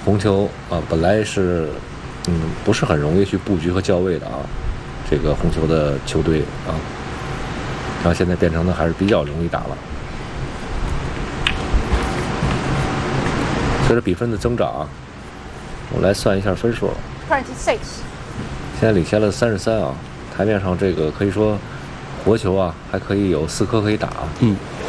红球啊，本来是不是很容易去布局和校位的啊，这个红球的球队啊，然后现在变成的还是比较容易打了。随着比分的增长啊，我们来算一下分数。 26。 现在领先了33啊，台面上这个可以说活球啊，还可以有4颗可以打。